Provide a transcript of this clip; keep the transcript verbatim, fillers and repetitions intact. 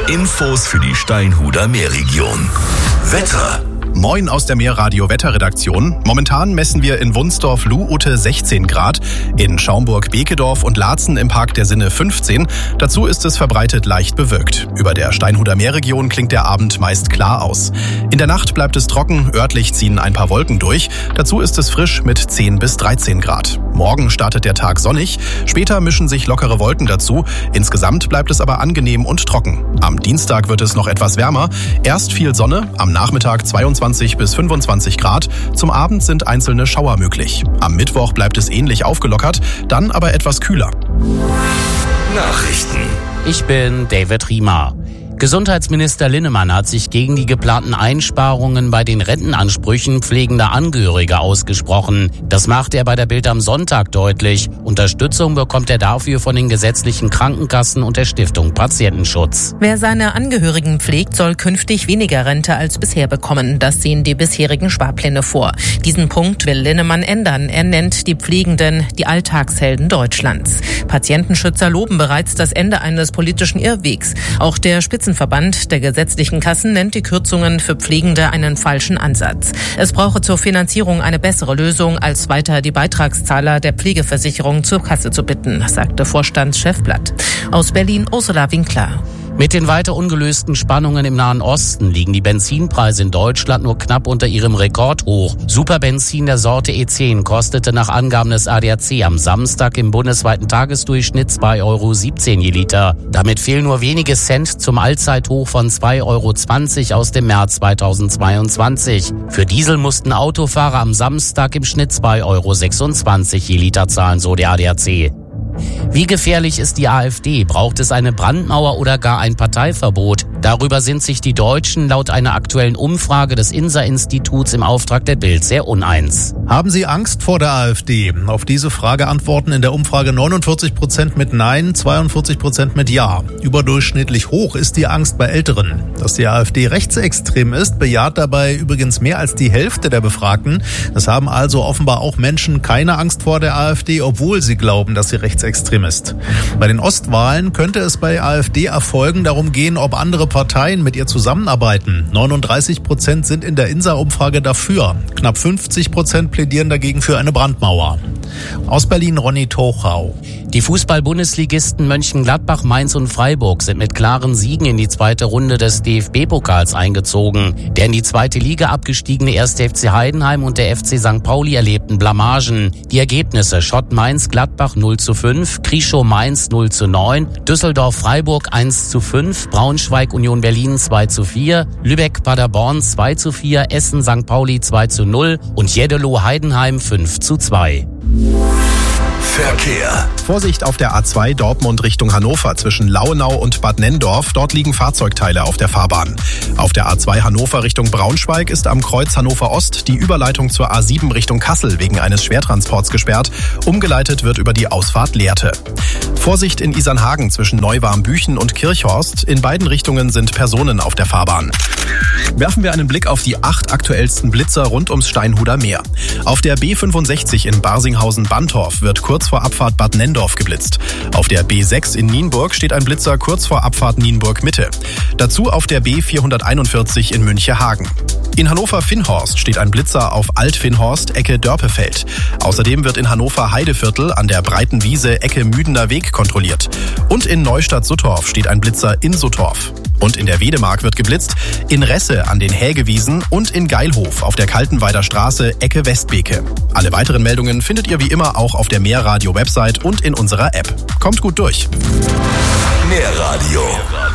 Infos für die Steinhuder Meerregion. Wetter. Moin aus der Meerradio-Wetterredaktion. Momentan messen wir in Wunsdorf-Luhute sechzehn Grad, in Schaumburg-Bekedorf und Laatzen im Park der Sinne fünfzehn. Dazu ist es verbreitet leicht bewölkt. Über der Steinhuder Meerregion klingt der Abend meist klar aus. In der Nacht bleibt es trocken, örtlich ziehen ein paar Wolken durch. Dazu ist es frisch mit zehn bis dreizehn Grad. Morgen startet der Tag sonnig, später mischen sich lockere Wolken dazu. Insgesamt bleibt es aber angenehm und trocken. Am Dienstag wird es noch etwas wärmer. Erst viel Sonne, am Nachmittag zweiundzwanzig bis fünfundzwanzig Grad. Zum Abend sind einzelne Schauer möglich. Am Mittwoch bleibt es ähnlich aufgelockert, dann aber etwas kühler. Nachrichten. Ich bin David Riemer. Gesundheitsminister Linnemann hat sich gegen die geplanten Einsparungen bei den Rentenansprüchen pflegender Angehörige ausgesprochen. Das machte er bei der Bild am Sonntag deutlich. Unterstützung bekommt er dafür von den gesetzlichen Krankenkassen und der Stiftung Patientenschutz. Wer seine Angehörigen pflegt, soll künftig weniger Rente als bisher bekommen. Das sehen die bisherigen Sparpläne vor. Diesen Punkt will Linnemann ändern. Er nennt die Pflegenden die Alltagshelden Deutschlands. Patientenschützer loben bereits das Ende eines politischen Irrwegs. Auch der Spitzenverband der gesetzlichen Kassen nennt die Kürzungen für Pflegende einen falschen Ansatz. Es brauche zur Finanzierung eine bessere Lösung, als weiter die Beitragszahler der Pflegeversicherung zur Kasse zu bitten, sagte Vorstandschef Blatt. Aus Berlin Ursula Winkler. Mit den weiter ungelösten Spannungen im Nahen Osten liegen die Benzinpreise in Deutschland nur knapp unter ihrem Rekordhoch. Superbenzin der Sorte E zehn kostete nach Angaben des A D A C am Samstag im bundesweiten Tagesdurchschnitt zwei Euro siebzehn je Liter. Damit fehlen nur wenige Cent zum Allzeithoch von zwei Euro zwanzig aus dem März zweitausendzweiundzwanzig. Für Diesel mussten Autofahrer am Samstag im Schnitt zwei Euro sechsundzwanzig je Liter zahlen, so der A D A C. Wie gefährlich ist die AfD? Braucht es eine Brandmauer oder gar ein Parteiverbot? Darüber sind sich die Deutschen laut einer aktuellen Umfrage des INSA-Instituts im Auftrag der Bild sehr uneins. Haben Sie Angst vor der AfD? Auf diese Frage antworten in der Umfrage neunundvierzig Prozent mit Nein, zweiundvierzig Prozent mit Ja. Überdurchschnittlich hoch ist die Angst bei Älteren. Dass die AfD rechtsextrem ist, bejaht dabei übrigens mehr als die Hälfte der Befragten. Es haben also offenbar auch Menschen keine Angst vor der AfD, obwohl sie glauben, dass sie rechtsextrem ist. Bei den Ostwahlen könnte es bei AfD-Erfolgen darum gehen, ob andere Parteien mit ihr zusammenarbeiten. neununddreißig Prozent sind in der INSA-Umfrage dafür. Knapp fünfzig Prozent plädieren dagegen für eine Brandmauer. Aus Berlin Ronny Tochau. Die Fußball-Bundesligisten Mönchengladbach, Mainz und Freiburg sind mit klaren Siegen in die zweite Runde des D F B-Pokals eingezogen. Der in die zweite Liga abgestiegene erste F C Heidenheim und der F C Sankt Pauli erlebten Blamagen. Die Ergebnisse: Schott Mainz-Gladbach null zu fünf, Krischow Mainz null zu neun, Düsseldorf-Freiburg eins zu fünf, Braunschweig-Union Berlin zwei zu vier, Lübeck-Paderborn zwei zu vier, Essen-Sankt Pauli zwei zu null und Jeddelo-Heidenheim fünf zu zwei. Verkehr. Vorsicht auf der A zwei Dortmund Richtung Hannover zwischen Lauenau und Bad Nenndorf. Dort liegen Fahrzeugteile auf der Fahrbahn. Auf der A zwei Hannover Richtung Braunschweig ist am Kreuz Hannover Ost die Überleitung zur A sieben Richtung Kassel wegen eines Schwertransports gesperrt. Umgeleitet wird über die Ausfahrt Lehrte. Vorsicht in Isernhagen zwischen Neuwarmbüchen und Kirchhorst. In beiden Richtungen sind Personen auf der Fahrbahn. Werfen wir einen Blick auf die acht aktuellsten Blitzer rund ums Steinhuder Meer. Auf der B fünfundsechzig in Barsinghausen-Bantorf wird kurz vor Abfahrt Bad Nenndorf geblitzt. Auf der B sechs in Nienburg steht ein Blitzer kurz vor Abfahrt Nienburg-Mitte. Dazu auf der B vierhunderteinundvierzig in Münchehagen. In Hannover-Finnhorst steht ein Blitzer auf Alt-Finnhorst, Ecke Dörpefeld. Außerdem wird in Hannover-Heideviertel an der Breiten Wiese, Ecke Müdener Weg kontrolliert. Und in Neustadt-Suttorf steht ein Blitzer in Suttorf. Und in der Wedemark wird geblitzt, in Resse an den Hägewiesen und in Geilhof auf der Kaltenweider Straße, Ecke Westbeke. Alle weiteren Meldungen findet ihr wie immer auch auf der Meerradio-Website und in unserer App. Kommt gut durch. Meerradio.